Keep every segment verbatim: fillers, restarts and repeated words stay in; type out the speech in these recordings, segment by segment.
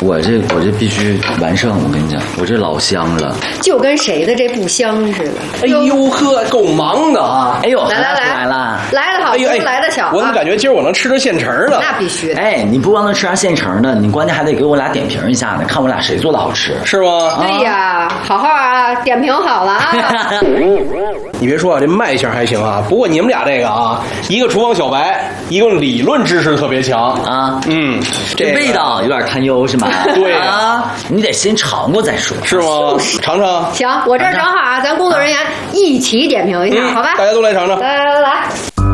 我这我这必须完胜，我跟你讲，我这老香了， 就跟谁的这不香似的。 哎呦呵，够忙的啊！ 哎呦， 来来来来了， 来的好， 哎呦哎， 来的巧、啊。 我怎么感觉今儿我能吃着现成的？ 那必须的。 哎，你不光能吃上现成的，你关键还得给我俩点评一下呢，看我俩谁做的好吃， 是吗？ 对呀，好好啊，点评好了啊。 你别说啊，这卖相还行啊。不过你们俩这个啊，一个厨房小白，一个理论知识特别强啊。 嗯， 这味道有点堪忧是吗？ 对啊，你得先尝过再说， 是吗？尝尝。 行，我这儿正好啊，咱工作人员一起点评一下， 嗯、 好吧？ 大家都来尝尝。 来来来来。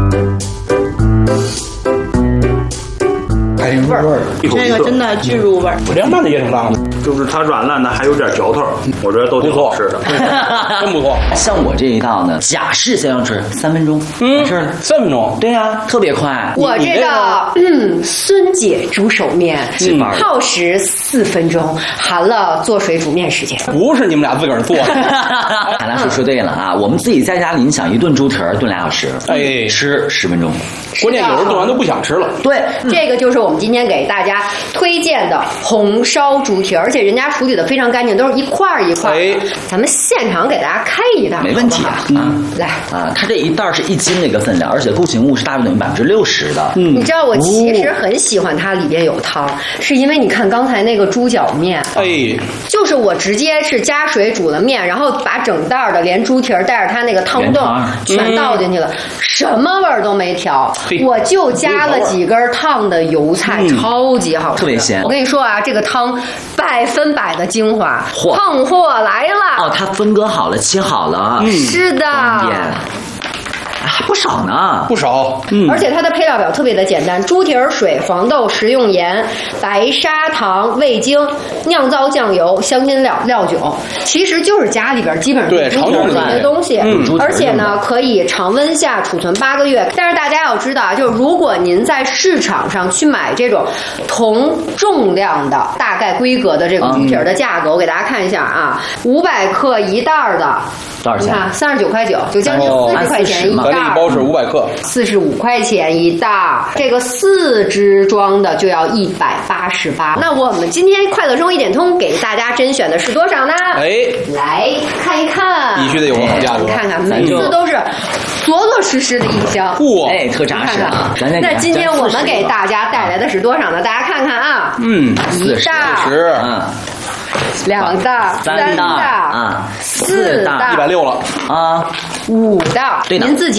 哎，味儿， 这个真的巨入味儿。 凉拌的也挺大的， 就是它软烂的还有点嚼头，我觉得都挺好吃的， 真不错。 像我这一道呢，假式先要吃三分钟， 嗯， 完事儿了。 三分钟， 对呀，特别快。 我这道嗯孙姐煮手面， 嗯耗时四分钟，含了做水煮面时间。 不是你们俩自个儿做的。 海拉叔说对了啊，我们自己在家里，你想一顿猪蹄儿炖俩小时， 哎， 吃十分钟。 关键有时候炖完都不想吃了。 对，这个就是我们今天给大家推荐的红烧猪蹄，而且人家处理的非常干净，都是一块儿一块儿。 哎， 咱们现场给大家开一袋， 没问题啊。 嗯、 啊， 来啊，它这一袋是一斤的一个分量，而且固形物是大约等于百分之六十的。 嗯，你知道我其实很喜欢它里边有汤，哦、是因为你看刚才那个猪脚面， 哎， 就是我直接是加水煮了面，然后把整袋的连猪蹄儿带着它那个汤冻全倒进去了，嗯、什么味儿都没调，我就加了几根烫的油菜，嗯、超级好吃， 特别鲜。 我跟你说啊，这个汤百分百的精华，胖货来了。 哦，它分割好了，切好了， 嗯、是的。 还不少呢， 不少。 嗯，而且它的配料表特别的简单：猪蹄儿水、黄豆、食用盐、白砂糖、味精、酿造酱油、香辛料、料酒，其实就是家里边基本上对常用的这些东西。 嗯， 而且呢，可以常温下储存八个月。但是大家要知道啊，就是如果您在市场上去买这种同重量的大概规格的这个猪蹄儿的价格，嗯、我给大家看一下啊，五百克一袋的。 多少钱？ 你看，三十九块九，就将近四十块钱一袋。 咱这一包是五百克， 四十五块钱一袋。这个四支装的就要一百八十八。那我们今天快乐生活一点通给大家甄选的是多少呢？ 哎， 来看一看， 必须得有个好价格。 你看看，每次都是着着实实的一箱， 哇， 哎，特扎实啊！ 那今天我们给大家带来的是多少呢？大家看看啊， 嗯， 一袋， 十， 嗯。 两袋、 三袋啊，四袋， 一百六了啊，五袋。 对的， 您自己